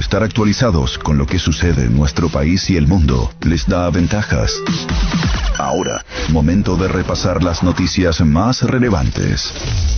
estar actualizados con lo que sucede en nuestro país y el mundo les da ventajas. Ahora, momento de repasar las noticias más relevantes.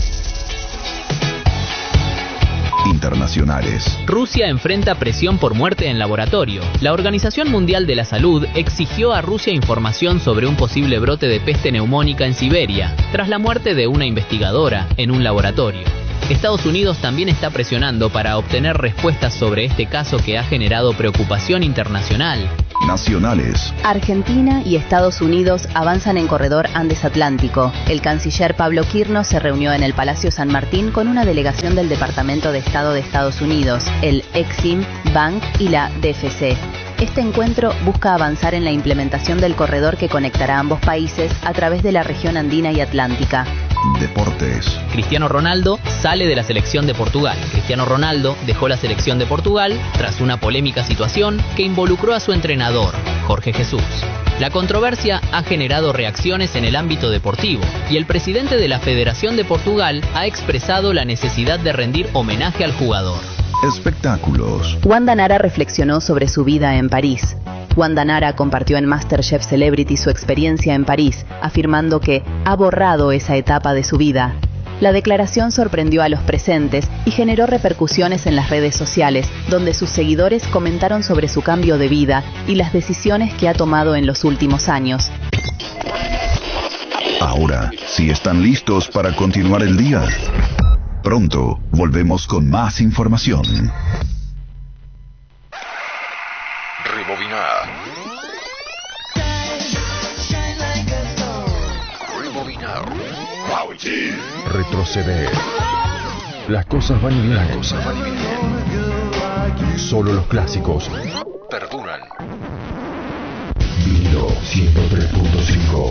Internacionales. Rusia enfrenta presión por muerte en laboratorio. La Organización Mundial de la Salud exigió a Rusia información sobre un posible brote de peste neumónica en Siberia, tras la muerte de una investigadora en un laboratorio. Estados Unidos también está presionando para obtener respuestas sobre este caso que ha generado preocupación internacional. Nacionales. Argentina y Estados Unidos avanzan en corredor Andes-Atlántico. El canciller Pablo Quirno se reunió en el Palacio San Martín con una delegación del Departamento de Estado de Estados Unidos, el Exim Bank y la DFC. Este encuentro busca avanzar en la implementación del corredor que conectará ambos países a través de la región andina y atlántica. Deportes. Cristiano Ronaldo sale de la selección de Portugal. Cristiano Ronaldo dejó la selección de Portugal tras una polémica situación que involucró a su entrenador, Jorge Jesús. La controversia ha generado reacciones en el ámbito deportivo y el presidente de la Federación de Portugal ha expresado la necesidad de rendir homenaje al jugador. Espectáculos. Wanda Nara reflexionó sobre su vida en París. Wanda Nara compartió en MasterChef Celebrity su experiencia en París, afirmando que ha borrado esa etapa de su vida. La declaración sorprendió a los presentes y generó repercusiones en las redes sociales, donde sus seguidores comentaron sobre su cambio de vida y las decisiones que ha tomado en los últimos años. Ahora, si están listos para continuar el día, pronto volvemos con más información. Rebobinar. Rebobinar. Retroceder. Las cosas van y vienen. Solo los clásicos Perduran. Vinilo 103.5.